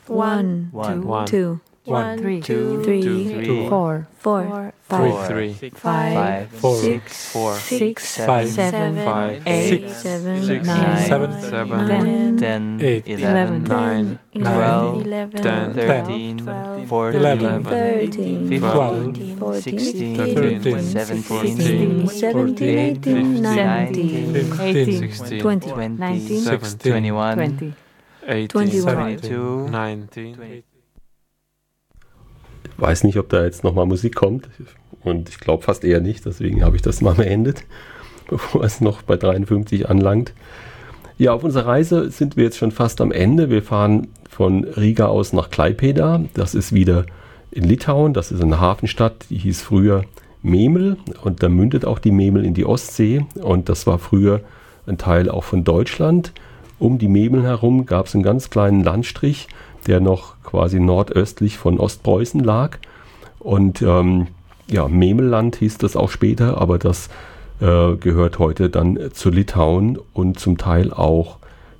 1, 2, 1, 2, 3, 4, 5, 5, 6, 7, 8, 9, 10, 11, 9, 12, 13, 14, 15, 16, 17, 18, 19, 20, 21, 22, 19. Ich weiß nicht, ob da jetzt nochmal Musik kommt und ich glaube fast eher nicht, deswegen habe ich das mal beendet, bevor es noch bei 53 anlangt. Ja, auf unserer Reise sind wir jetzt schon fast am Ende. Wir fahren von Riga aus nach Klaipėda, das ist wieder in Litauen, das ist eine Hafenstadt, die hieß früher Memel und da mündet auch die Memel in die Ostsee und das war früher ein Teil auch von Deutschland. Um die Memel herum gab es einen ganz kleinen Landstrich, der noch quasi nordöstlich von Ostpreußen lag. Und Memelland hieß das auch später, aber das gehört heute dann zu Litauen und zum Teil auch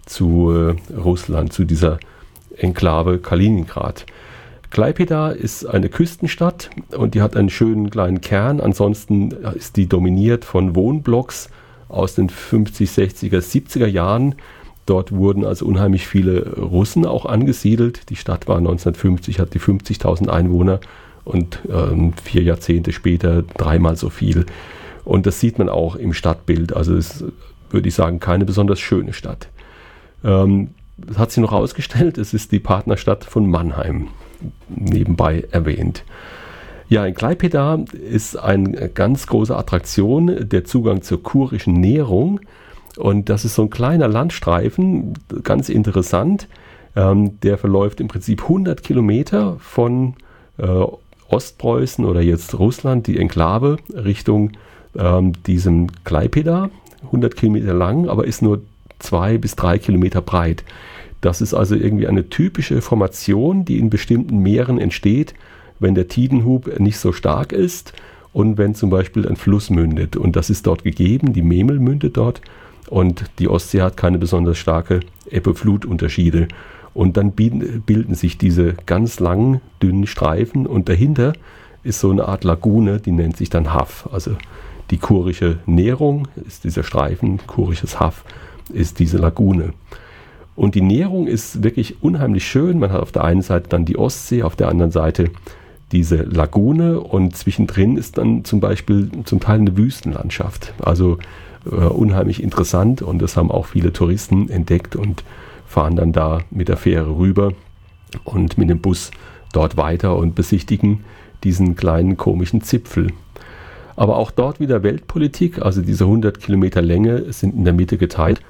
zu Russland, zu dieser Enklave Kaliningrad. Klaipėda ist eine Küstenstadt und die hat einen schönen kleinen Kern. Ansonsten ist die dominiert von Wohnblocks aus den 50, 60er, 70er Jahren. Dort wurden also unheimlich viele Russen auch angesiedelt. Die Stadt war 1950, hat die 50.000 Einwohner und 4 Jahrzehnte später 3-mal so viel. Und das sieht man auch im Stadtbild. Also es ist, würde ich sagen, keine besonders schöne Stadt. Das hat sich noch herausgestellt, es ist die Partnerstadt von Mannheim, nebenbei erwähnt. Ja, in Klaipėda ist eine ganz große Attraktion der Zugang zur kurischen Nährung. Und das ist so ein kleiner Landstreifen, ganz interessant. Der verläuft im Prinzip 100 Kilometer von Ostpreußen oder jetzt Russland, die Enklave, Richtung diesem Klaipėda. 100 Kilometer lang, aber ist nur 2 bis 3 Kilometer breit. Das ist also irgendwie eine typische Formation, die in bestimmten Meeren entsteht, wenn der Tidenhub nicht so stark ist und wenn zum Beispiel ein Fluss mündet. Und das ist dort gegeben, die Memel mündet dort. Und die Ostsee hat keine besonders starke Ebbe-Flut-Unterschiede. Und dann bilden sich diese ganz langen, dünnen Streifen und dahinter ist so eine Art Lagune, die nennt sich dann Haff. Also die kurische Nährung ist dieser Streifen, kurisches Haff ist diese Lagune. Und die Nährung ist wirklich unheimlich schön. Man hat auf der einen Seite dann die Ostsee, auf der anderen Seite diese Lagune und zwischendrin ist dann zum Beispiel zum Teil eine Wüstenlandschaft. Also unheimlich interessant und das haben auch viele Touristen entdeckt und fahren dann da mit der Fähre rüber und mit dem Bus dort weiter und besichtigen diesen kleinen komischen Zipfel. Aber auch dort wieder Weltpolitik, also diese 100 Kilometer Länge sind in der Mitte geteilt